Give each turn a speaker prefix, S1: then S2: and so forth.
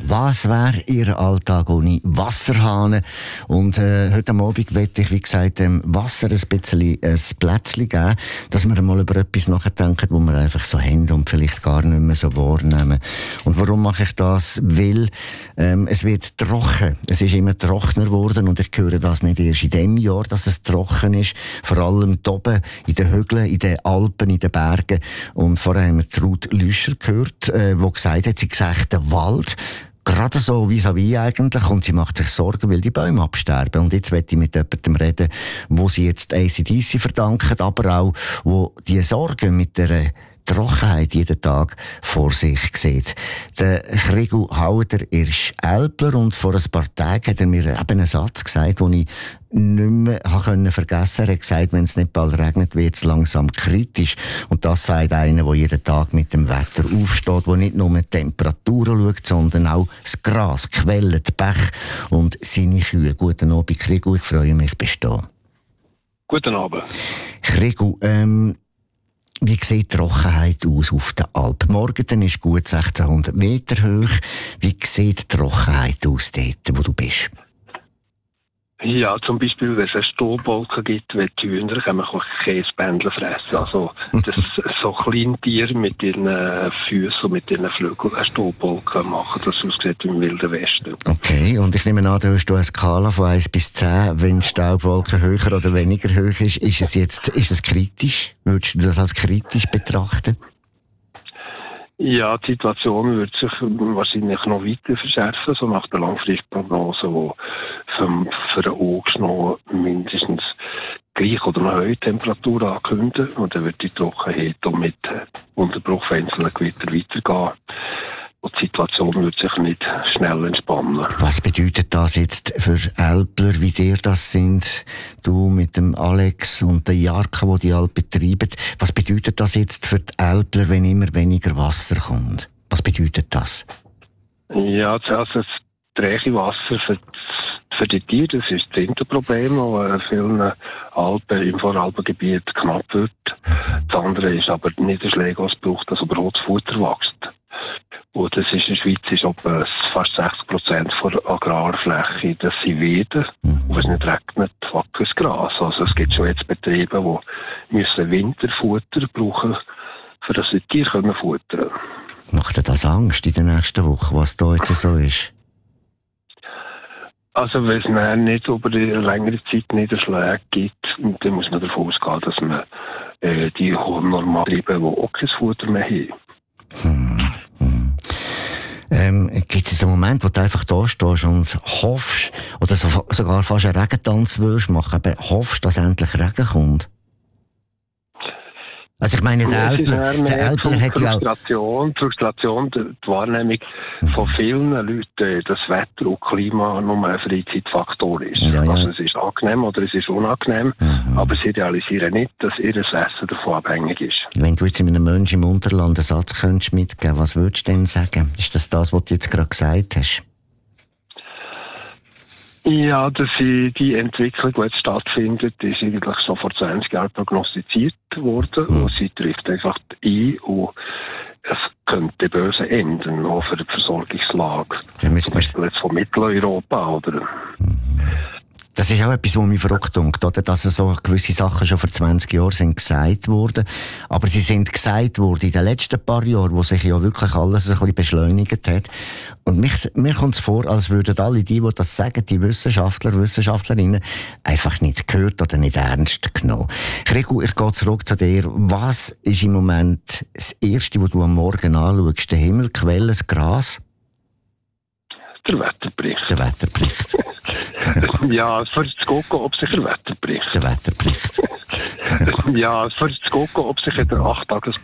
S1: Was wäre Ihr Alltag ohne Wasserhahn? Und heute Abend möchte ich, wie gesagt, dem Wasser ein bisschen ein Plätzchen geben, dass wir mal über etwas nachdenken, wo wir einfach so haben und vielleicht gar nicht mehr so wahrnehmen. Und warum mache ich das? Weil es wird trocken. Es ist immer trockener geworden und ich höre das nicht erst in dem Jahr, dass es trocken ist. Vor allem hier oben in den Hügeln, in den Alpen, in den Bergen. Und vorher haben wir Ruth Lüscher gehört, die gesagt hat, sie sagt, der Wald, gerade so vis-à-vis eigentlich, und sie macht sich Sorgen, weil die Bäume absterben. Und jetzt möchte ich mit jemandem reden, wo sie jetzt AC/DC verdanken, aber auch, wo die Sorgen mit der Trockenheit jeden Tag vor sich sieht. Der Krigu Hauder ist Älpler und vor ein paar Tagen hat er mir eben einen Satz gesagt, den ich nicht mehr vergessen konnte. Er hat gesagt, wenn es nicht bald regnet, wird es langsam kritisch. Und das sagt einer, der jeden Tag mit dem Wetter aufsteht, der nicht nur die Temperaturen schaut, sondern auch das Gras, die Quellen, die Bäche und seine Kühe. Guten Abend, Krigu, ich freue mich, bist du da.
S2: Guten Abend.
S1: Krigu, wie sieht die Trockenheit aus auf der Alp? Morgen ist gut 1600 Meter hoch. Wie sieht die Trockenheit aus dort, wo du bist?
S2: Ja, zum Beispiel, wenn es einen Stallbalken gibt, wenn die Hühner können wir Käsebändel fressen. Also, das so Kleintiere mit ihren Füßen und mit ihren Flügeln einen Stallbalken machen. Das aussieht wie im Wilden Westen.
S1: Okay, und ich nehme an, du hast eine Skala von 1 bis 10. Wenn die Staubwolke höher oder weniger hoch ist es kritisch? Würdest du das als kritisch betrachten?
S2: Ja, die Situation wird sich wahrscheinlich noch weiter verschärfen, so nach der Langfristprognose, die für ein Auge noch mindestens gleich oder noch höhere Temperatur ankündigen. Und dann wird die Trockenheit und mit Unterbruch von einzelnen Gewittern weitergehen. Und die Situation wird sich nicht schnell entspannen.
S1: Was bedeutet das jetzt für Älpler, wie dir das sind? Du mit dem Alex und der Jarka, die Alp betreiben. Was bedeutet das jetzt für die Älpler, wenn immer weniger Wasser kommt? Was bedeutet das?
S2: Ja, zuerst das träge Wasser für die Tiere, das ist das erste Problem, das in vielen Alpen, im Voralpengebiet knapp wird. Das andere ist aber Niederschläge, was braucht, dass überhaupt Futter wächst. Und das ist in der Schweiz ist etwa fast 60% der Agrarfläche, das sind Weiden. Und wenn es nicht regnet, wächst das Gras. Also es gibt schon jetzt Betriebe, die müssen Winterfutter brauchen, für das die Tiere können futtern.
S1: Macht dir das Angst in der nächsten Woche, was da jetzt so ist?
S2: Also wenn es nicht über die längere Zeit Niederschläge gibt, dann muss man davon ausgehen, dass man die hohen Normalbetriebe, die auch kein Futter mehr haben.
S1: Gibt es einen Moment, wo du einfach da stehst und hoffst, oder sogar fast einen Regentanz würdest machen, aber hoffst, dass endlich Regen kommt? Also ich meine, der Älpler hat ja auch...
S2: Frustration, die Wahrnehmung von vielen Leuten, dass Wetter und Klima nur ein Freizeitfaktor ist.
S1: Ja, ja.
S2: Also es ist angenehm oder es ist unangenehm, aber sie realisieren nicht, dass ihr Essen davon abhängig ist.
S1: Wenn du jetzt einem Menschen im Unterland einen Satz könntest mitgeben, was würdest du denn sagen? Ist das, was du jetzt gerade gesagt hast?
S2: Ja, dass die Entwicklung, die jetzt stattfindet, ist eigentlich schon vor 20 Jahren prognostiziert worden. Und sie trifft einfach ein und es könnte böse enden, auch für die Versorgungslage. Zum Beispiel jetzt von Mitteleuropa, oder?
S1: Das ist auch etwas, was mich verrückt macht, oder? Dass so gewisse Sachen schon vor 20 Jahren sind gesagt worden. Aber sie sind gesagt worden in den letzten paar Jahren, wo sich ja wirklich alles ein bisschen beschleunigt hat. Und mir kommt es vor, als würden alle die das sagen, die Wissenschaftler, Wissenschaftlerinnen, einfach nicht gehört oder nicht ernst genommen. Krigu, ich gehe zurück zu dir. Was ist im Moment das Erste, was du am Morgen anschaust? Der Himmel, Quellen, das Gras?
S2: Der Wetterbericht.
S1: Der Wetterbericht.
S2: Ja, für zu gucken, ob sich der Wetterbericht.
S1: Der Wetterbericht.
S2: Ja, für zu gucken, ob sich in der 8